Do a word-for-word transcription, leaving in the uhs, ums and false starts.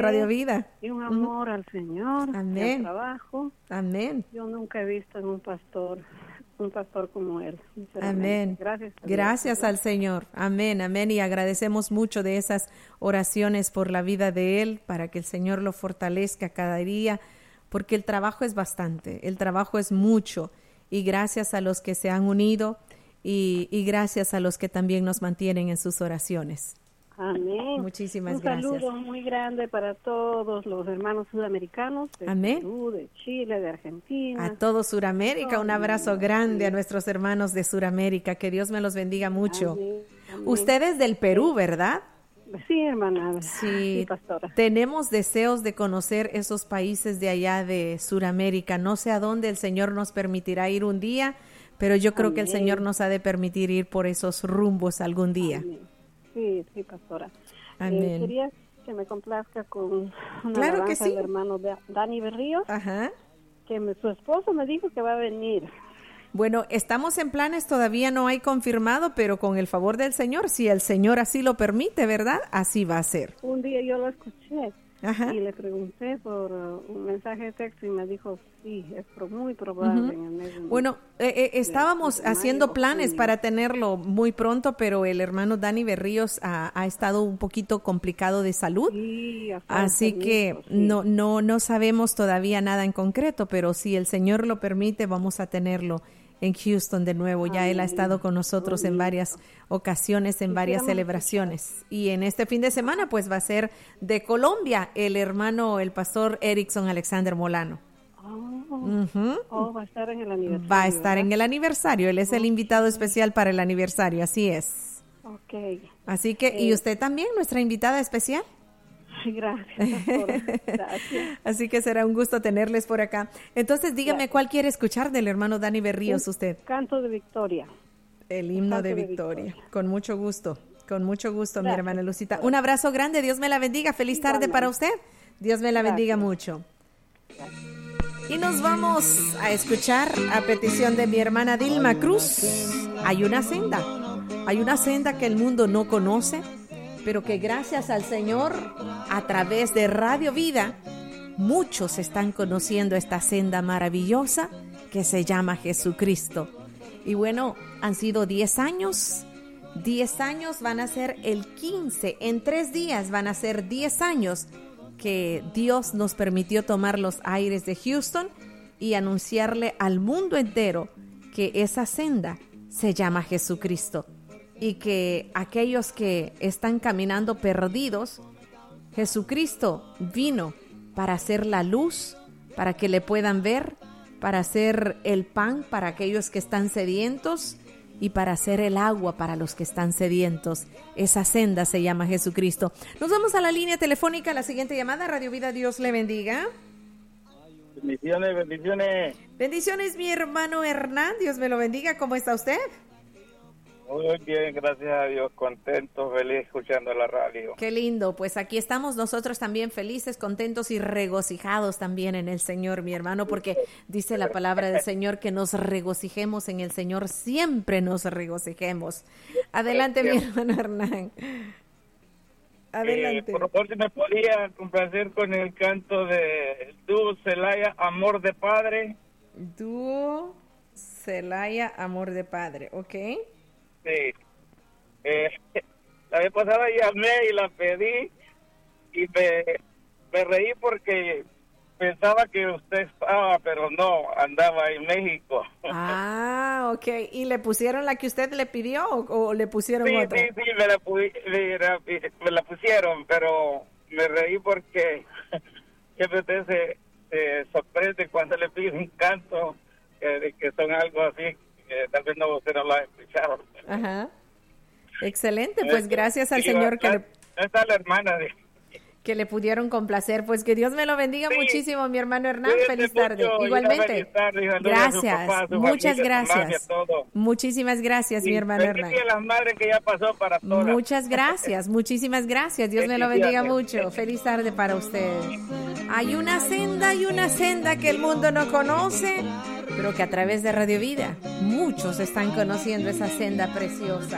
Radio Vida. Y un amor uh-huh. al Señor, amén. Al trabajo. Amén. Yo nunca he visto en un pastor, un pastor como él. Amén. Gracias. Gracias Dios, al Señor. Amén, amén. Y agradecemos mucho de esas oraciones por la vida de él, para que el Señor lo fortalezca cada día, porque el trabajo es bastante, el trabajo es mucho. Y gracias a los que se han unido y, y gracias a los que también nos mantienen en sus oraciones. Amén. Muchísimas Un gracias. Un saludo muy grande para todos los hermanos sudamericanos de Amén. Perú, de Chile, de Argentina. A todo Suramérica, un abrazo grande a nuestros hermanos de Suramérica. Que Dios me los bendiga mucho. Amén. Amén. Usted es del Perú, ¿verdad? Sí, hermana. Sí, sí, pastora. Tenemos deseos de conocer esos países de allá de Suramérica. No sé a dónde el Señor nos permitirá ir un día, pero yo creo Amén. Que el Señor nos ha de permitir ir por esos rumbos algún día. Amén. Sí, sí, pastora. Amén. Eh, quería que me complazca con una claro alabanza que sí. del hermano de Dani Berríos, Ajá. que me, su esposo me dijo que va a venir. Bueno, estamos en planes, todavía no hay confirmado, pero con el favor del Señor, si el Señor así lo permite, ¿verdad? Así va a ser. Un día yo lo escuché. Ajá. Y le pregunté por uh, un mensaje de texto y me dijo, sí, es muy probable. Uh-huh. En el mes de bueno, eh, eh, estábamos de, de haciendo mayo, planes junio. Para tenerlo muy pronto, pero el hermano Dani Berríos ha, ha estado un poquito complicado de salud. Sí, así que sí. no, no, no sabemos todavía nada en concreto, pero si el Señor lo permite, vamos a tenerlo en Houston de nuevo. Ya Amén. Él ha estado con nosotros Amén. En varias ocasiones, en varias celebraciones. Y en este fin de semana, pues va a ser de Colombia el hermano, el pastor Erickson Alexander Molano. Oh, uh-huh. oh, va a estar en el aniversario. Va a estar ¿verdad? En el aniversario. Él es okay. el invitado especial para el aniversario, así es. Ok. Así que, eh, ¿y usted también, nuestra invitada especial? Gracias, gracias. Así que será un gusto tenerles por acá. Entonces, dígame, gracias. ¿Cuál quiere escuchar del hermano Dani Berríos usted? Canto de Victoria. El himno de victoria. de victoria. Con mucho gusto, con mucho gusto, gracias. Mi hermana Lucita. Un abrazo grande, Dios me la bendiga. Feliz tarde Igualmente. Para usted. Dios me la gracias. Bendiga mucho. Gracias. Y nos vamos a escuchar, a petición de mi hermana Dilma Cruz, Hay una senda. Hay una senda que el mundo no conoce, pero que gracias al Señor, a través de Radio Vida, muchos están conociendo esta senda maravillosa que se llama Jesucristo. Y bueno, han sido diez años, diez años van a ser el quince, en tres días van a ser diez años que Dios nos permitió tomar los aires de Houston y anunciarle al mundo entero que esa senda se llama Jesucristo. Y que aquellos que están caminando perdidos, Jesucristo vino para ser la luz, para que le puedan ver, para ser el pan para aquellos que están sedientos y para ser el agua para los que están sedientos. Esa senda se llama Jesucristo. Nos vamos a la línea telefónica, la siguiente llamada. Radio Vida, Dios le bendiga. Bendiciones, bendiciones. Bendiciones, mi hermano Hernán, Dios me lo bendiga. ¿Cómo está usted? Muy bien, gracias a Dios, contento, feliz escuchando la radio. Qué lindo, pues aquí estamos nosotros también felices, contentos y regocijados también en el Señor, mi hermano, porque dice la palabra del Señor que nos regocijemos en el Señor, siempre nos regocijemos. Adelante, mi hermano Hernán. Adelante. Eh, por favor, si me podía complacer con el canto de Dúo Celaya, Amor de Padre. Dúo Celaya, Amor de Padre, ¿ok? Sí. Eh, la vez pasada llamé y la pedí y me, me reí porque pensaba que usted estaba, pero no, andaba en México. Ah, ok. ¿Y le pusieron la que usted le pidió o, o le pusieron sí, otra? Sí, sí, me la, me, la, me la pusieron, pero me reí porque siempre usted se, se sorprende cuando le pide un canto eh, que son algo así. Eh, tal vez no, usted no lo ha escuchado. Ajá. Excelente, pues gracias al sí, Señor que la, le... Está la hermana de... que le pudieron complacer, pues que Dios me lo bendiga sí. muchísimo, mi hermano Hernán, feliz tarde. Mucho, igualmente. Feliz tarde, gracias, papá, muchas familia, gracias. Todo. Muchísimas gracias, sí. mi hermano Hernán. Y las madres que ya pasó para todas. Muchas gracias, muchísimas gracias. Dios me lo bendiga mucho. Feliz tarde para usted. Hay una senda, hay una senda que el mundo no conoce, pero que a través de Radio Vida muchos están conociendo esa senda preciosa.